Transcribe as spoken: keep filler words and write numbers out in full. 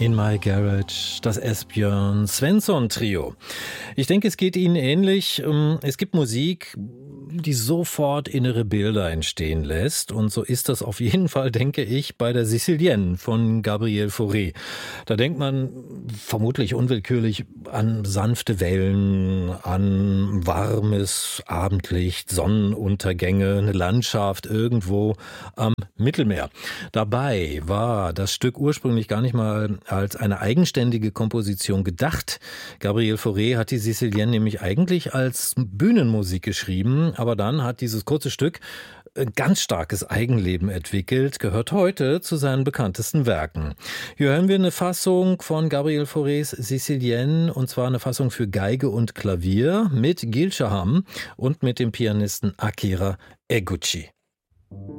In My Garage, das Esbjörn Svensson Trio. Ich denke, es geht Ihnen ähnlich. Es gibt Musik, die sofort innere Bilder entstehen lässt. Und so ist das auf jeden Fall, denke ich, bei der Sicilienne von Gabriel Fauré. Da denkt man vermutlich unwillkürlich an sanfte Wellen, an warmes Abendlicht, Sonnenuntergänge, eine Landschaft irgendwo am Mittelmeer. Dabei war das Stück ursprünglich gar nicht mal als eine eigenständige Komposition gedacht. Gabriel Fauré hat die Sicilienne nämlich eigentlich als Bühnenmusik geschrieben, aber dann hat dieses kurze Stück ein ganz starkes Eigenleben entwickelt, gehört heute zu seinen bekanntesten Werken. Hier hören wir eine Fassung von Gabriel Faurés Sicilienne, und zwar eine Fassung für Geige und Klavier mit Gil Shaham und mit dem Pianisten Akira Eguchi.